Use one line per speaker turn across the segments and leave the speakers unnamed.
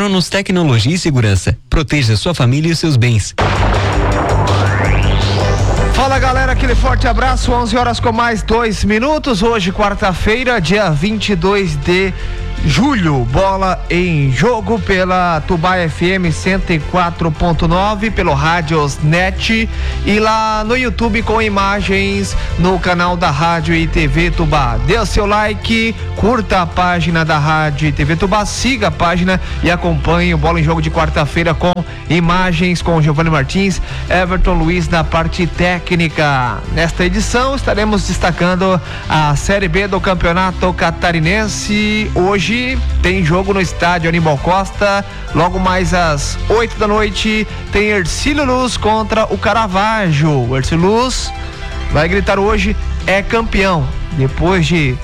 Cronos Tecnologia e Segurança. Proteja sua família e os seus bens.
Fala galera, aquele forte abraço, 11 horas com mais 2 minutos, hoje quarta-feira, dia 22 de julho, bola em jogo pela Tubá FM 104.9, pelo Rádios Net e lá no YouTube com imagens no canal da Rádio e TV Tubá. Dê o seu like, curta a página da Rádio e TV Tubá, siga a página e acompanhe o bola em jogo de quarta-feira com imagens com Giovanni Martins, Everton Luiz na parte técnica. Nesta edição estaremos destacando a Série B do Campeonato Catarinense. Hoje tem jogo no estádio Aníbal Costa, logo mais às 8 da noite tem Hercílio Luz contra o Caravaggio. O Hercílio Luz vai gritar hoje, é campeão. Depois de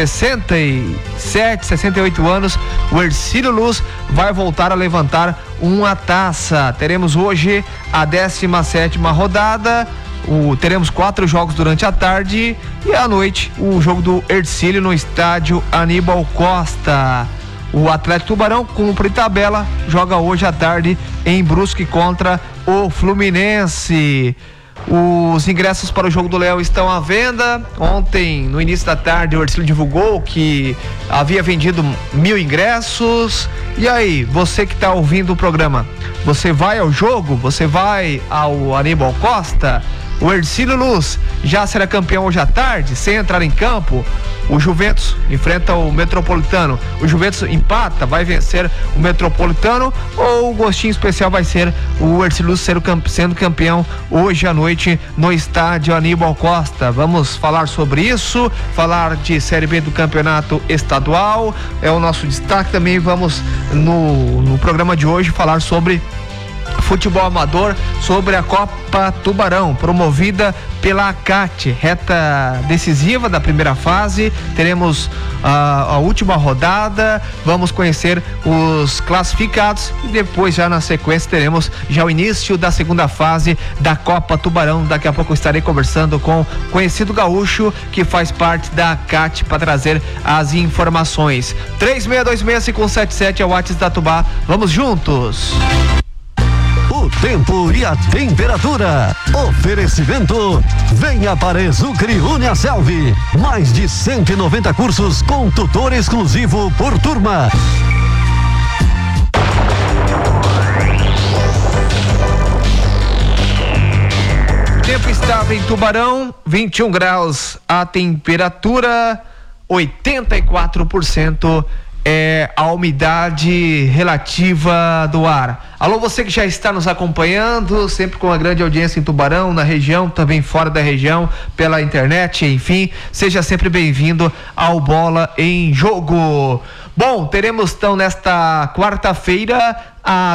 67, 68 anos, o Hercílio Luz vai voltar a levantar uma taça. Teremos hoje a 17ª rodada. Teremos 4 jogos durante a tarde e à noite o jogo do Hercílio no estádio Aníbal Costa. O Atlético Tubarão cumpre tabela, joga hoje à tarde em Brusque contra o Fluminense. Os ingressos para o jogo do Léo estão à venda. Ontem, no início da tarde, o Hercílio divulgou que havia vendido 1.000 ingressos. E aí, você que está ouvindo o programa, você vai ao jogo? Você vai ao Aníbal Costa? O Hercílio Luz já será campeão hoje à tarde, sem entrar em campo. O Juventus enfrenta o Metropolitano. O Juventus empata, vai vencer o Metropolitano, ou o gostinho especial vai ser o Hercílio Luz sendo campeão hoje à noite no estádio Aníbal Costa. Vamos falar sobre isso, falar de Série B do Campeonato Estadual, é o nosso destaque também. Vamos no programa de hoje falar sobre futebol amador, sobre a Copa Tubarão, promovida pela ACAT, reta decisiva da primeira fase. Teremos a última rodada, vamos conhecer os classificados e depois já na sequência teremos já o início da segunda fase da Copa Tubarão. Daqui a pouco eu estarei conversando com o conhecido gaúcho que faz parte da ACAT para trazer as informações. 36265177 é o WhatsApp da Tubá, vamos juntos!
O tempo e a temperatura. Oferecimento. Venha para Exucre Uniaselv. Mais de 190 cursos com tutor exclusivo por turma.
O tempo estava em Tubarão, 21 graus a temperatura, 84% é a umidade relativa do ar. Alô, você que já está nos acompanhando, sempre com uma grande audiência em Tubarão, na região, também fora da região, pela internet, enfim, seja sempre bem-vindo ao Bola em Jogo. Bom, teremos então nesta quarta-feira a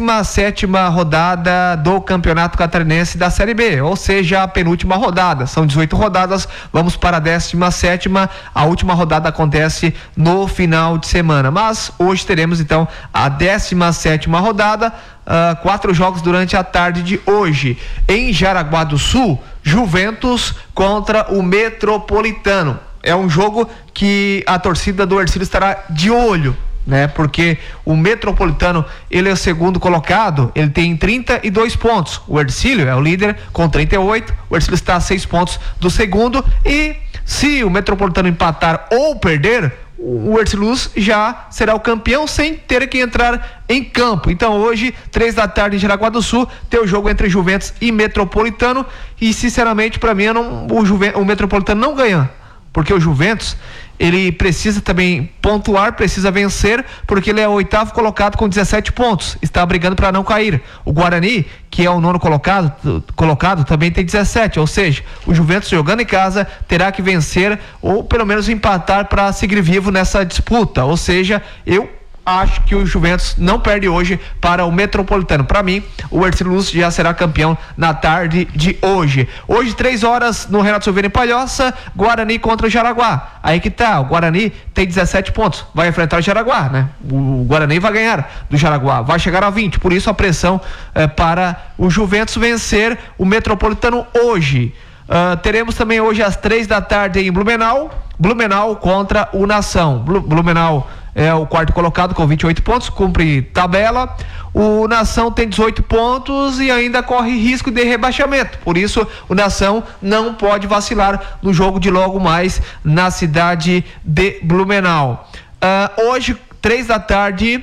17ª rodada do Campeonato Catarinense da Série B, ou seja, a penúltima rodada. São 18 rodadas, vamos para a 17ª. A última rodada acontece no final de semana, mas hoje teremos então a 17ª rodada, 4 jogos durante a tarde de hoje. Em Jaraguá do Sul, Juventus contra o Metropolitano. É um jogo que a torcida do Hercílio estará de olho, né? Porque o Metropolitano, ele é o segundo colocado, ele tem 32 pontos. O Hercílio é o líder com 38. O Hercílio está a 6 pontos do segundo. E se o Metropolitano empatar ou perder, o Hercílio Luz já será o campeão sem ter que entrar em campo. Então hoje, 3 da tarde em Jaraguá do Sul, tem o jogo entre Juventus e Metropolitano. E sinceramente, para mim, o Metropolitano não ganha, porque o Juventus, ele precisa também pontuar, precisa vencer, porque ele é o 8º colocado com 17 pontos, está brigando para não cair. O Guarani, que é o 9º colocado, também tem 17, ou seja, o Juventus jogando em casa terá que vencer ou pelo menos empatar para seguir vivo nessa disputa. Ou seja, eu acho que o Juventus não perde hoje para o Metropolitano. Para mim, o Hercílio Luz já será campeão na tarde de hoje. Hoje, 3 horas, no Renato Silveira em Palhoça, Guarani contra o Jaraguá. Aí que tá, o Guarani tem 17 pontos, vai enfrentar o Jaraguá, né? O Guarani vai ganhar do Jaraguá, vai chegar a 20, por isso a pressão para o Juventus vencer o Metropolitano hoje. Teremos também hoje às 3 da tarde em Blumenau contra o Nação. Blumenau é o quarto colocado com 28 pontos, cumpre tabela. O Nação tem 18 pontos e ainda corre risco de rebaixamento. Por isso, o Nação não pode vacilar no jogo de logo mais na cidade de Blumenau. Hoje, 3 da tarde,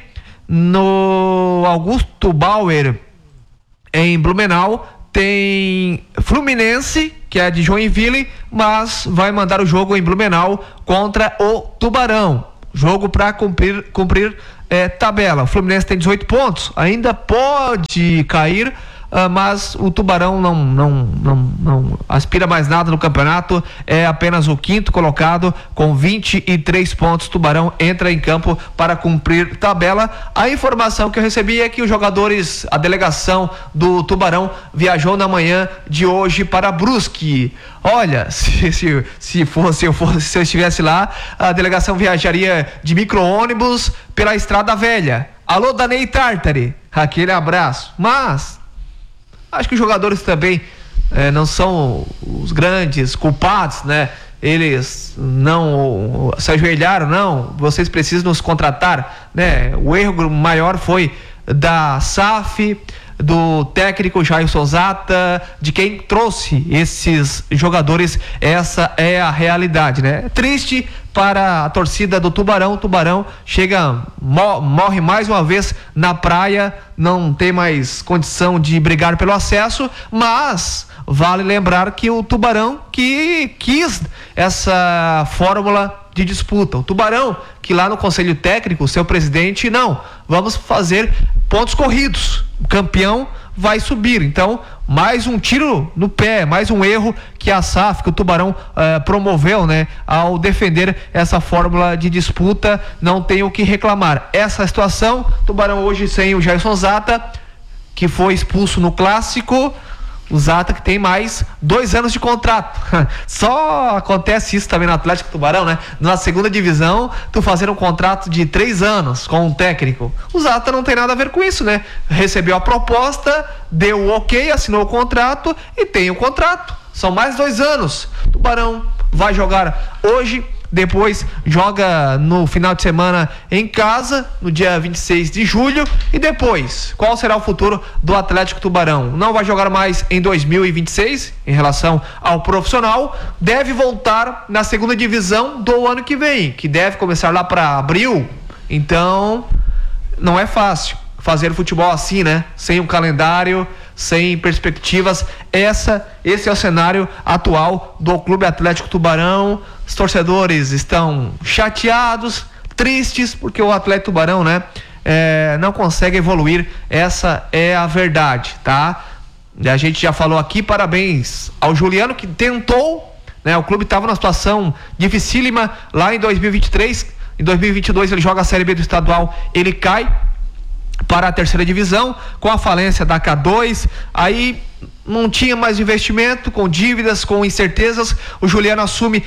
no Augusto Bauer, em Blumenau, tem Fluminense, que é de Joinville, mas vai mandar o jogo em Blumenau contra o Tubarão. Jogo para cumprir tabela. O Fluminense tem 18 pontos, ainda pode cair, mas o Tubarão não aspira mais nada no campeonato, é apenas o quinto colocado com 23 pontos. Tubarão entra em campo para cumprir tabela. A informação que eu recebi é que os jogadores, a delegação do Tubarão viajou na manhã de hoje para Brusque. Olha, se eu estivesse lá, a delegação viajaria de micro-ônibus pela Estrada Velha. Alô, Danei Tartari, aquele abraço. Mas acho que os jogadores também não são os grandes culpados, né? Eles não se ajoelharam, não. Vocês precisam nos contratar, né? O erro maior foi da SAF, do técnico Jailson Zata, de quem trouxe esses jogadores. Essa é a realidade, né? Triste para a torcida do Tubarão. O Tubarão morre mais uma vez na praia, não tem mais condição de brigar pelo acesso, mas vale lembrar que o Tubarão que quis essa fórmula de disputa. O Tubarão que lá no Conselho Técnico, seu presidente, não, vamos fazer pontos corridos, o campeão vai subir. Então, mais um tiro no pé, mais um erro que a SAF, que o Tubarão promoveu, né, ao defender essa fórmula de disputa. Não tem o que reclamar. Essa situação, Tubarão hoje sem o Jailson Zata, que foi expulso no clássico. O Zata que tem mais 2 anos de contrato. Só acontece isso também no Atlético Tubarão, né? Na segunda divisão, tu fazer um contrato de 3 anos com um técnico. O Zata não tem nada a ver com isso, né? Recebeu a proposta, deu o ok, assinou o contrato e tem o contrato. São mais 2 anos. Tubarão vai jogar hoje, depois joga no final de semana em casa, no dia 26 de julho. E depois, qual será o futuro do Atlético Tubarão? Não vai jogar mais em 2026 em relação ao profissional, deve voltar na segunda divisão do ano que vem, que deve começar lá para abril. Então não é fácil fazer futebol assim, né? Sem um calendário, sem perspectivas. Esse é o cenário atual do Clube Atlético Tubarão. Os torcedores estão chateados, tristes, porque o Atlético Tubarão, né, não consegue evoluir. Essa é a verdade, tá? A gente já falou aqui, parabéns ao Juliano, que tentou, né? O clube estava numa situação dificílima lá em 2023. Em 2022 ele joga a Série B do estadual, ele cai para a terceira divisão com a falência da K2. Aí não tinha mais investimento, com dívidas, com incertezas. O Juliano assume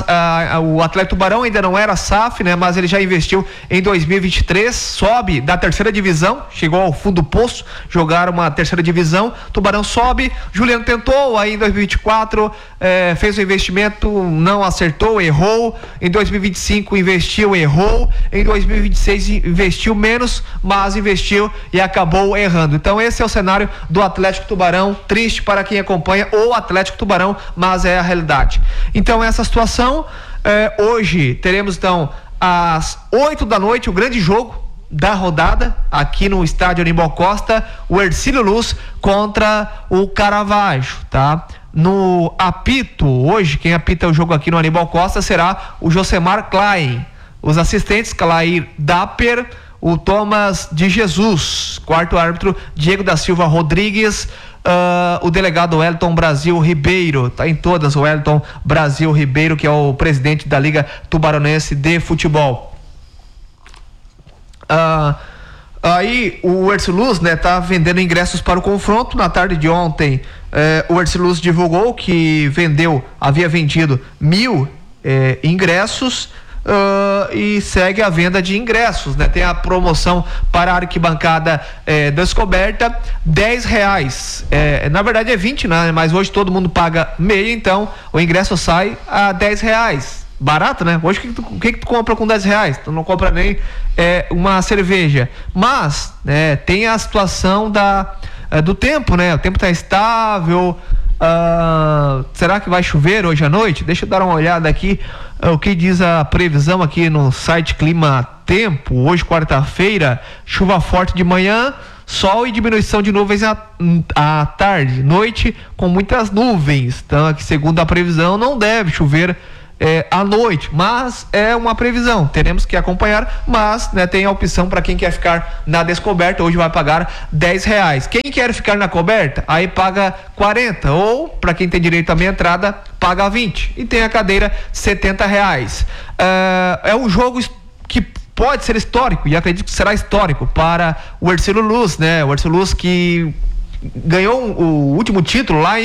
o Atlético Tubarão, ainda não era SAF, né? Mas ele já investiu em 2023, sobe da terceira divisão, chegou ao fundo do poço, jogaram uma terceira divisão, Tubarão sobe. Juliano tentou, aí em 2024 fez o investimento, não acertou, errou. Em 2025 investiu, errou. Em 2026 investiu menos, mas investiu e acabou errando. Então esse é o cenário do Atlético Tubarão, triste para quem acompanha o Atlético Tubarão, mas é a realidade. Então essa situação, hoje teremos então às 8 da noite o grande jogo da rodada aqui no estádio Aníbal Costa, o Hercílio Luz contra o Caravaggio, tá? No apito, hoje quem apita o jogo aqui no Aníbal Costa será o Josemar Klein, os assistentes Clair Dapper, o Thomas de Jesus, quarto árbitro Diego da Silva Rodrigues, o delegado Wellington Brasil Ribeiro, tá em todas, o Wellington Brasil Ribeiro, que é o presidente da Liga Tubaronense de Futebol. Aí o Hercílio, né, tá vendendo ingressos para o confronto. Na tarde de ontem, o Hercílio divulgou que havia vendido 1.000 ingressos. E segue a venda de ingressos, né? Tem a promoção para a arquibancada descoberta, R$10. Na verdade é 20, né? Mas hoje todo mundo paga meia, então o ingresso sai a R$10. barato, né? Hoje o que tu compra com R$10? Tu não compra nem uma cerveja. Mas, né, tem a situação do tempo, né? O tempo tá estável. Será que vai chover hoje à noite? Deixa eu dar uma olhada aqui o que diz a previsão aqui no site Clima Tempo. Hoje, quarta-feira, chuva forte de manhã, sol e diminuição de nuvens à tarde, noite com muitas nuvens. Então, aqui, segundo a previsão, não deve chover à noite, mas é uma previsão, teremos que acompanhar, mas, né, tem a opção para quem quer ficar na descoberta. Hoje vai pagar R$10. Quem quer ficar na coberta, aí paga 40, ou para quem tem direito à meia entrada, paga 20, e tem a cadeira R$70. É um jogo que pode ser histórico, e acredito que será histórico para o Hercílio Luz, né? O Hercílio Luz que ganhou o último título lá em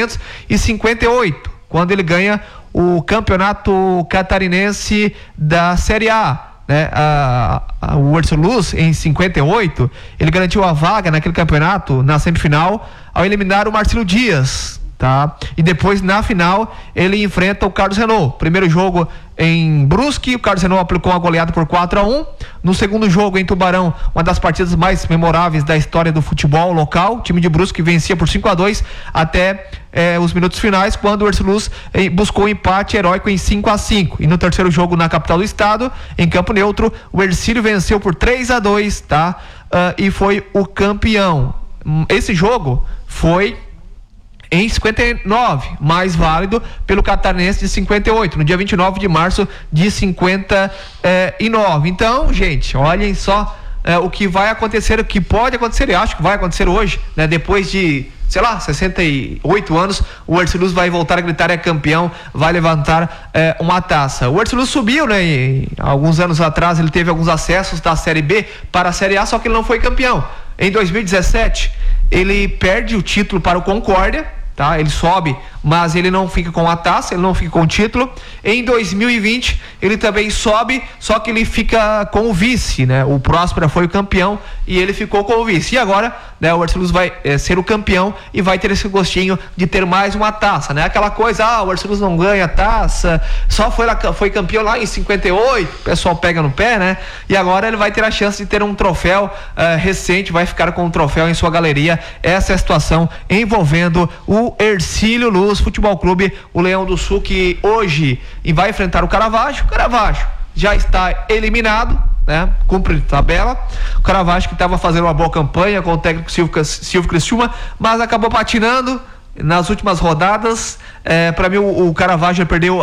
1958, quando ele ganha o campeonato catarinense da Série A, né? O Hercílio Luz, em 58, ele garantiu a vaga naquele campeonato na semifinal ao eliminar o Marcílio Dias, tá? E depois, na final, ele enfrenta o Carlos Renault. Primeiro jogo em Brusque, o Carlos Renault aplicou uma goleada por 4-1. No segundo jogo, em Tubarão, uma das partidas mais memoráveis da história do futebol local, o time de Brusque vencia por 5-2 até os minutos finais, quando o Hercílio Luz buscou um empate heróico em 5-5. E no terceiro jogo, na capital do estado, em campo neutro, o Hercílio venceu por 3-2, tá? E foi o campeão. Esse jogo foi em 59, mais válido pelo catarinense de 58, no dia 29 de março de 59. Então, gente, olhem só o que vai acontecer, o que pode acontecer, eu acho que vai acontecer hoje, né? Depois de, sei lá, 68 anos, o Hercílio Luz vai voltar a gritar, é campeão, vai levantar uma taça. O Hercílio Luz subiu, né? E, alguns anos atrás ele teve alguns acessos da Série B para a Série A, só que ele não foi campeão. Em 2017, ele perde o título para o Concórdia, tá? Ele sobe, mas ele não fica com a taça, ele não fica com o título. Em 2020, ele também sobe, só que ele fica com o vice, né? O Próspera foi o campeão e ele ficou com o vice. E agora, né, o Hercílio Luz vai ser o campeão e vai ter esse gostinho de ter mais uma taça, né? Aquela coisa, o Hercílio Luz não ganha taça, só foi campeão lá em 58, o pessoal pega no pé, né? E agora ele vai ter a chance de ter um troféu recente, vai ficar com um troféu em sua galeria. Essa é a situação envolvendo o Hercílio Luz Futebol Clube, o Leão do Sul, que hoje vai enfrentar o Caravaggio. O Caravaggio já está eliminado, né? Cumpre tabela. O Caravaggio, que estava fazendo uma boa campanha com o técnico Silvio Criciúma, mas acabou patinando nas últimas rodadas. Para mim, o Caravaggio perdeu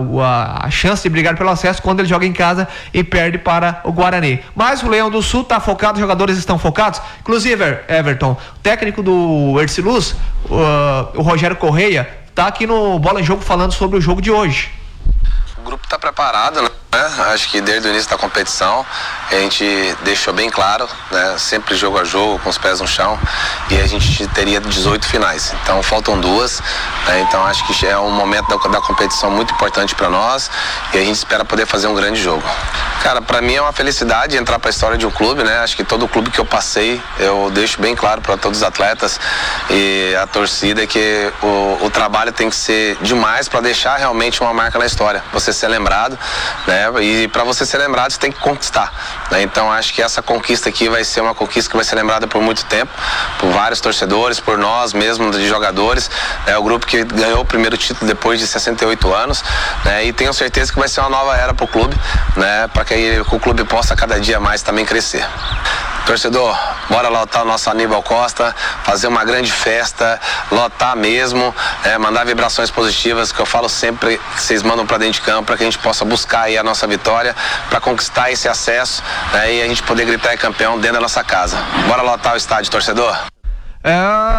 a chance de brigar pelo acesso quando ele joga em casa e perde para o Guarani. Mas o Leão do Sul está focado, os jogadores estão focados. Inclusive, Everton, o técnico do Hercílio Luz, o Rogério Correia, está aqui no Bola em Jogo falando sobre o jogo de hoje.
O grupo está preparado, né? Acho que desde o início da competição a gente deixou bem claro, né? Sempre jogo a jogo, com os pés no chão, e a gente teria 18 finais, então faltam 2, né? Então acho que é um momento da competição muito importante para nós e a gente espera poder fazer um grande jogo. Cara, para mim é uma felicidade entrar para a história de um clube, né? Acho que todo clube que eu passei, eu deixo bem claro para todos os atletas e a torcida que o trabalho tem que ser demais para deixar realmente uma marca na história, você ser lembrado, né? E para você ser lembrado, você tem que conquistar, né? Então acho que essa conquista aqui vai ser uma conquista que vai ser lembrada por muito tempo, por vários torcedores, por nós mesmos de jogadores, né? O grupo que ganhou o primeiro título depois de 68 anos, né? E tenho certeza que vai ser uma nova era para o clube, né? Para que o clube possa cada dia mais também crescer. Torcedor, bora lotar o nosso Aníbal Costa, fazer uma grande festa, lotar mesmo, mandar vibrações positivas, que eu falo sempre que vocês mandam para dentro de campo, para que a gente possa buscar aí a nossa vitória, para conquistar esse acesso, né, e a gente poder gritar campeão dentro da nossa casa. Bora lotar o estádio, torcedor.
É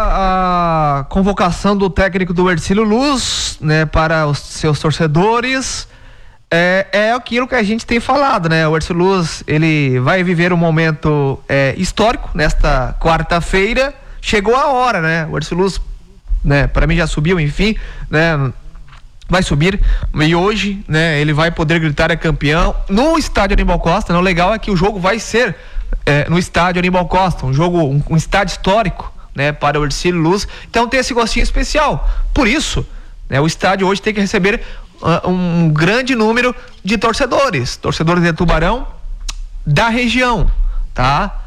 a convocação do técnico do Hercílio Luz, né, para os seus torcedores. É aquilo que a gente tem falado, né? O Hercílio Luz, ele vai viver um momento histórico nesta quarta-feira. Chegou a hora, né? O Hercílio Luz, né, para mim já subiu, enfim, né? Vai subir, e hoje, né, ele vai poder gritar campeão no estádio Aníbal Costa, né? O legal é que o jogo vai ser no estádio Aníbal Costa, um estádio histórico, né, para o Hercílio Luz. Então tem esse gostinho especial. Por isso, né, o estádio hoje tem que receber um grande número de torcedores de Tubarão da região, tá?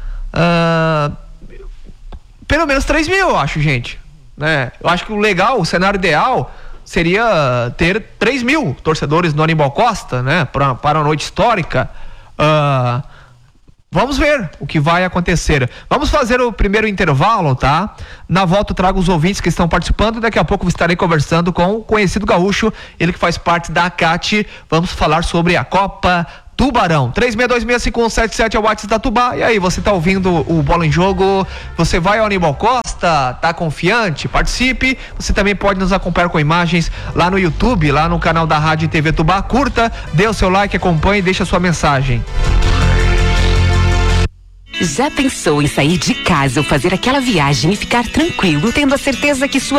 Pelo menos 3 mil, eu acho, gente, né? Eu acho que o cenário ideal seria ter 3 mil torcedores no Aníbal Costa, né? Para a noite histórica. Vamos ver o que vai acontecer. Vamos fazer o primeiro intervalo, tá? Na volta eu trago os ouvintes que estão participando e daqui a pouco eu estarei conversando com o conhecido gaúcho, ele que faz parte da ACAT. Vamos falar sobre a Copa Tubarão. 36265177 é o WhatsApp da Tubá. E aí, você tá ouvindo o Bola em Jogo? Você vai ao Aníbal Costa? Tá confiante? Participe. Você também pode nos acompanhar com imagens lá no YouTube, lá no canal da Rádio e TV Tubá. Curta, dê o seu like, acompanhe e deixa a sua mensagem.
Já pensou em sair de casa ou fazer aquela viagem e ficar tranquilo, tendo a certeza que sua